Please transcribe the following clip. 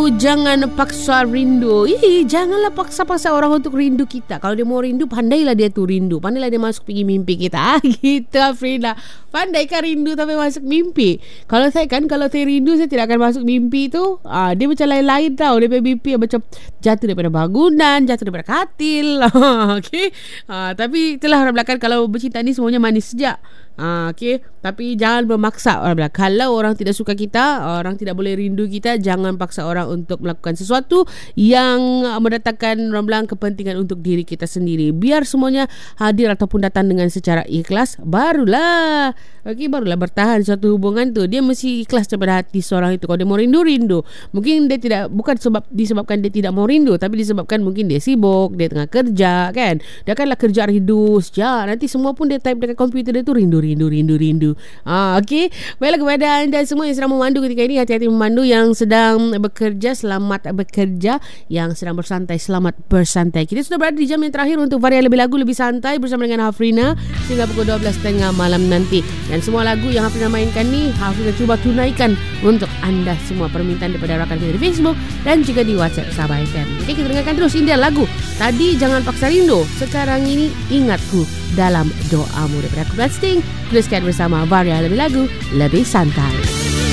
lagu Jangan Paksa Rindu. Janganlah paksa-paksa orang untuk rindu kita. Kalau dia mau rindu, pandailah dia tu rindu. Pandailah dia masuk pergi mimpi kita. Gitu Afrina. Pandaikah rindu tapi masuk mimpi? Kalau saya rindu, saya tidak akan masuk mimpi tu. Dia macam lain-lain tau. Dia punya mimpi macam jatuh daripada bangunan, jatuh daripada katil. Okay. Tapi itulah orang belakang, kalau bercinta ni semuanya manis sejak. Okay. Tapi jangan memaksa orang bilang. Kalau orang tidak suka kita, orang tidak boleh rindu kita, jangan paksa orang untuk melakukan sesuatu yang mendatangkan orang bilang kepentingan untuk diri kita sendiri. Biar semuanya hadir ataupun datang dengan secara ikhlas, barulah barulah bertahan suatu hubungan tu. Dia mesti ikhlas daripada hati seorang itu. Kalau dia mau rindu. Mungkin dia tidak, bukan disebabkan dia tidak mau rindu, tapi disebabkan mungkin dia sibuk, dia tengah kerja kan. Dia akanlah kerja rindu sejak. Nanti semua pun dia type dekat komputer dia tu rindu. Okey. Baiklah, kepada anda semua yang sedang memandu ketika ini, hati-hati memandu. Yang sedang bekerja, selamat bekerja. Yang sedang bersantai, selamat bersantai. Kita sudah berada di jam yang terakhir untuk varian lebih lagu, lebih santai bersama dengan Hafrina sehingga pukul 12.30 malam nanti. Dan semua lagu yang Hafrina mainkan ni, Hafrina cuba tunaikan untuk anda semua, permintaan daripada rakan kita di Facebook dan juga di WhatsApp Sabah FM. Okey, kita dengarkan terus India lagu tadi Jangan Paksa Rindu, sekarang ini Ingatku dalam Doamu daripada aku Sting. Teruskan bersama Varia lebih lagu, lebih santai.